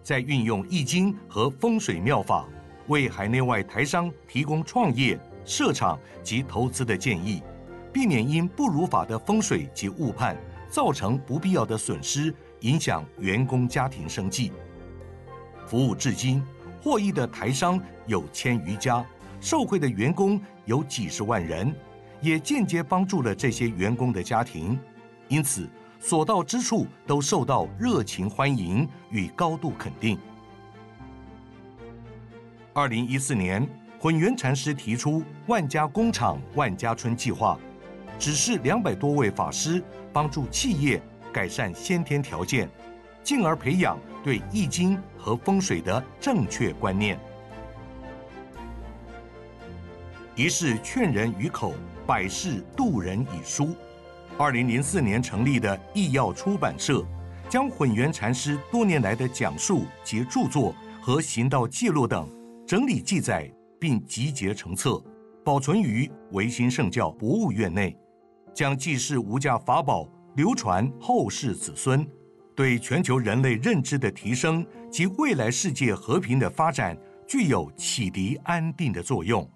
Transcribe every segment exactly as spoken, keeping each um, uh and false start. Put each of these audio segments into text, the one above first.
在运用易经和风水妙法，为海内外台商提供创业、设厂及投资的建议，避免因不如法的风水及误判，造成不必要的损失，影响员工家庭生计。服务至今，获益的台商有千余家，受惠的员工有几十万人，也间接帮助了这些员工的家庭，因此所到之处都受到热情欢迎与高度肯定。二零一四年，混元禅师提出万家工厂万家春计划，指示两百多位法师帮助企业改善先天条件，进而培养对易经和风水的正确观念。一事劝人于口，百事度人以书。二零零四年成立的易药出版社，将混元禅师多年来的讲述及著作和行道记录等整理记载，并集结成册，保存于维新圣教博物院内，将济世无价法宝流传后世子孙，对全球人类认知的提升及未来世界和平的发展具有启迪安定的作用。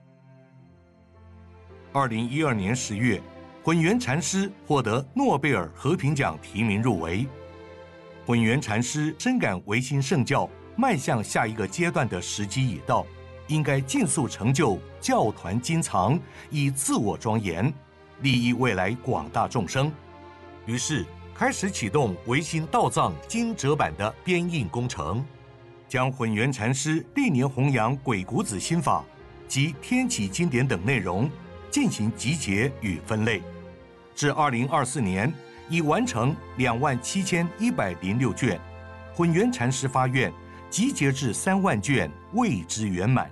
二零一二年十月，混元禅师获得诺贝尔和平奖提名入围。混元禅师深感维新圣教迈向下一个阶段的时机已到，应该尽速成就教团经藏，以自我庄严，利益未来广大众生。于是开始启动维新道藏经折版的编印工程，将混元禅师历年弘扬鬼谷子心法及天启经典等内容进行集结与分类，至二零二四年已完成两万七千一百零六卷，混元禅师发愿集结至三万卷，为之圆满。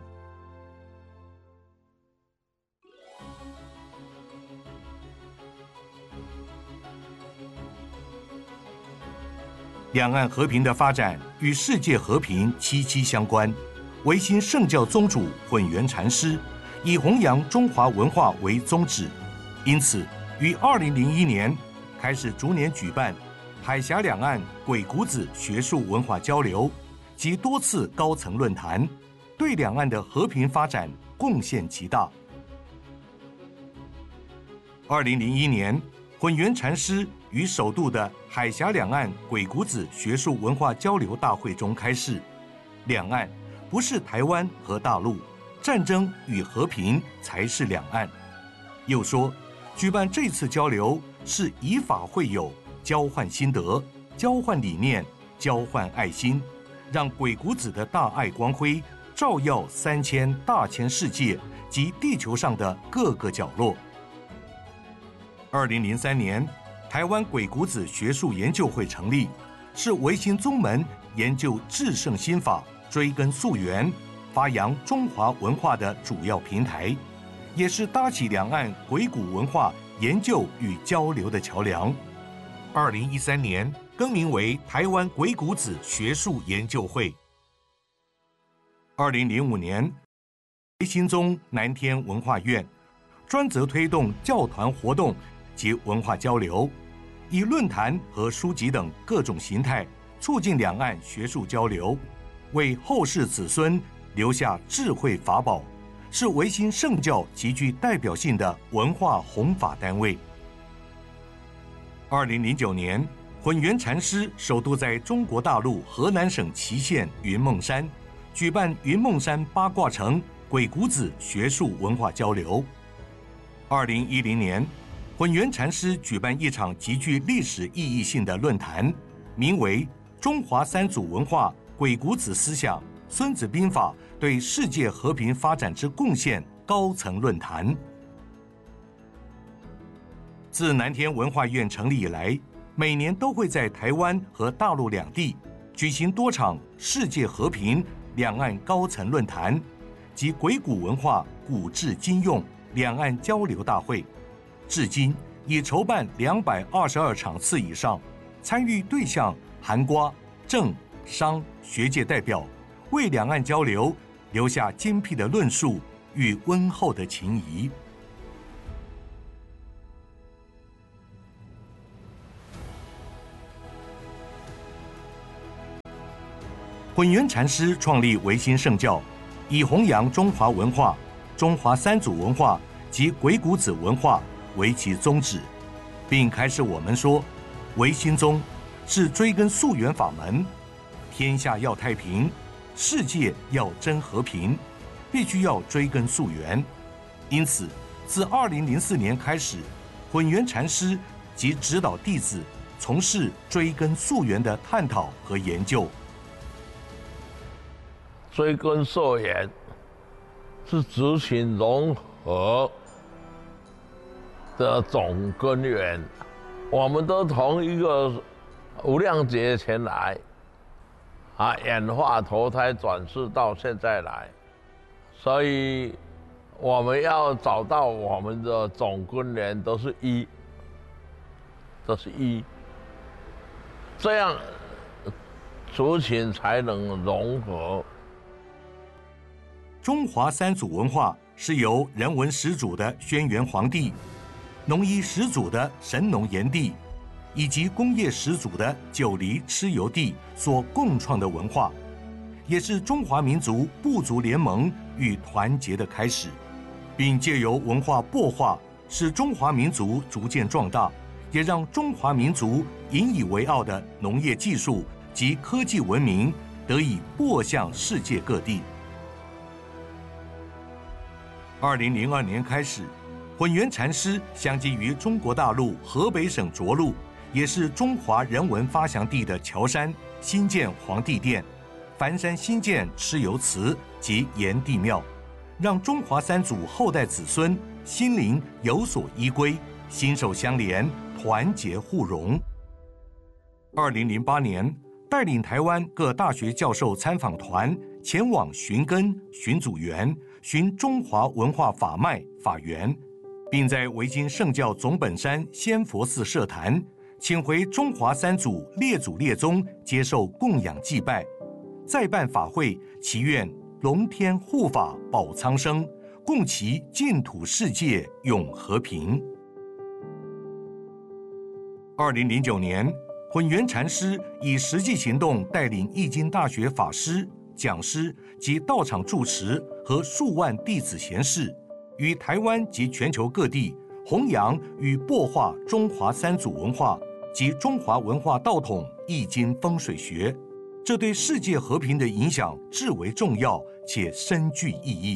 两岸和平的发展与世界和平息息相关。维新圣教宗主混元禅师以弘扬中华文化为宗旨，因此于二零零一年开始逐年举办海峡两岸鬼谷子学术文化交流及多次高层论坛，对两岸的和平发展贡献极大。二零零一年，混元禅师于首度的海峡两岸鬼谷子学术文化交流大会中开示：两岸不是台湾和大陆，战争与和平才是两岸。又说，举办这次交流是以法会友，交换心得，交换理念，交换爱心，让鬼谷子的大爱光辉照耀三千大千世界及地球上的各个角落。二零零三年，台湾鬼谷子学术研究会成立，是维新宗门研究至圣心法、追根溯源、发扬中华文化的主要平台，也是搭起两岸鬼谷文化研究与交流的桥梁。二零一三年更名为台湾鬼谷子学术研究会。二零零五年，维新宗南天文化院专责推动教团活动及文化交流，以论坛和书籍等各种形态促进两岸学术交流，为后世子孙留下智慧法宝，是维新圣教极具代表性的文化弘法单位。二零零九年，混元禅师首度在中国大陆河南省淇县云梦山举办云梦山八卦城鬼谷子学术文化交流。二零一零年，混元禅师举办一场极具历史意义性的论坛，名为《中华三祖文化鬼谷子思想孙子兵法对世界和平发展之贡献》高层论坛。自南天文化院成立以来，每年都会在台湾和大陆两地举行多场世界和平两岸高层论坛及鬼谷文化古制今用两岸交流大会，至今已筹办两百二十二场次以上，参与对象涵括政、商、学界代表，为两岸交流留下精辟的论述与温厚的情谊。 混元禅师创立维新圣教，以弘扬中华文化、中华三祖文化及鬼谷子文化为其宗旨，并开示我们说，维新宗是追根溯源法门，天下要太平，世界要真和平，必须要追根溯源。因此，自二零零四年开始，混元禅师及指导弟子从事追根溯源的探讨和研究。 追根溯源是族群融合的总根源，我们都从一个无量劫前来，啊，演化投胎转世到现在来，所以我们要找到我们的总根源都是一，都是一，这样族群才能融合。 中华三祖文化是由人文始祖的轩辕黄帝、农医始祖的神农炎帝，以及工业始祖的九黎蚩尤帝所共创的文化，也是中华民族部族联盟与团结的开始，并借由文化擘画，使中华民族逐渐壮大，也让中华民族引以为傲的农业技术及科技文明得以播向世界各地。二零零二年开始，混元禅师相继于中国大陆河北省涿鹿，也是中华人文发祥地的乔山，新建皇帝殿，梵山新建蚩尤祠及炎帝庙，让中华三祖后代子孙心灵有所依归，心手相连，团结互融。二零零八年，带领台湾各大学教授参访团前往寻根、寻祖源、寻中华文化法脉法源，并在维新圣教总本山仙佛寺设坛，请回中华三祖列祖列宗接受供养祭拜，再办法会，祈愿龙天护法保苍生，共祈净土世界永和平。二零零九年，混元禅师以实际行动带领义经大学法师、讲师及道场住持和数万弟子贤士，于台湾及全球各地弘扬与擘画中华三祖文化及中华文化道统易经风水学，这对世界和平的影响至为重要且深具意义。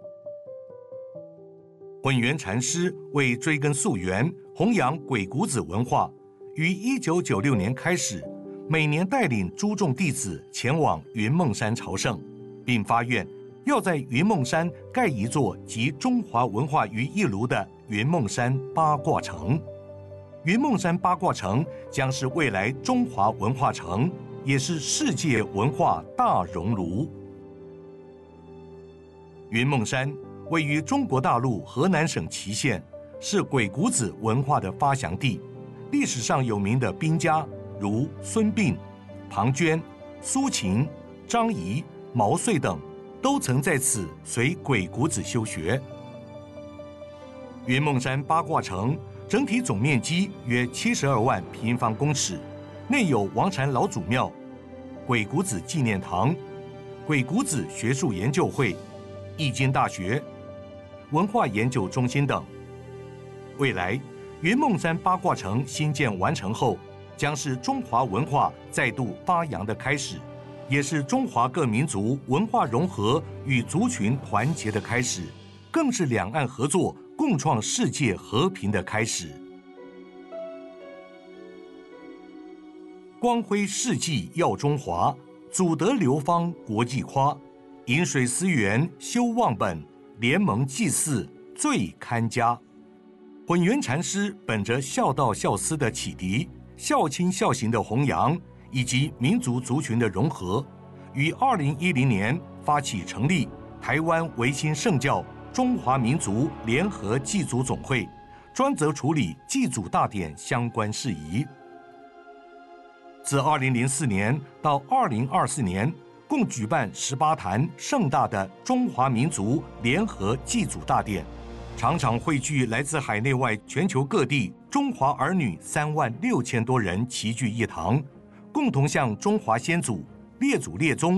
混元禅师为追根溯源，弘扬鬼谷子文化，于一九九六年开始，每年带领诸众弟子前往云梦山朝圣，并发愿要在云梦山盖一座集中华文化于一炉的云梦山八卦城。云梦山八卦城将是未来中华文化城，也是世界文化大熔炉。云梦山位于中国大陆河南省淇县，是鬼谷子文化的发祥地。历史上有名的兵家如孙膑、庞涓、苏秦、张仪、毛遂等，都曾在此随鬼谷子修学。云梦山八卦城整体总面积约七十二万平方公尺，内有王禅老祖庙、鬼谷子纪念堂、鬼谷子学术研究会、易经大学、文化研究中心等。未来，云梦山八卦城新建完成后，将是中华文化再度发扬的开始，也是中华各民族文化融合与族群团结的开始，更是两岸合作共创世界和平的开始。光辉世纪耀中华，祖德流芳国际夸。饮水思源修忘本，联盟祭祀最堪嘉。混元禅师本着孝道孝思的启迪，孝亲孝行的弘扬，以及民族族群的融合，于二零一零年发起成立台湾维新圣教中华民族联合祭祖总会，专责处理祭祖大典相关事宜。自二零零四年到二零二四年，共举办十八坛盛大的中华民族联合祭祖大典，常常汇聚来自海内外全球各地中华儿女三万六千多人齐聚一堂，共同向中华先祖列祖列宗